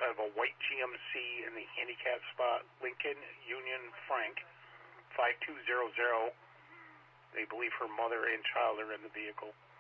outside of a white GMC in the handicap spot, Lincoln Union Frank, 5200. They believe her mother and child are in the vehicle.